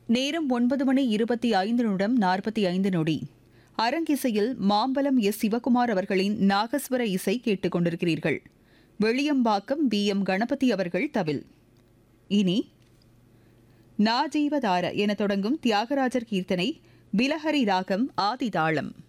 நேரம் 9:25:45. அரங்கிசையில் மாம்பலம் எஸ். சிவகுமார் அவர்களின் நாகஸ்வர இசை கேட்டுக் கொண்டிருக்கிறீர்கள். வெளியம்பாக்கம் B.M. கணபதி அவர்கள் தவில். இனி நாஜீவதார என தொடங்கும் தியாகராஜர் கீர்த்தனை, பிலஹரி ராகம், ஆதிதாளம்.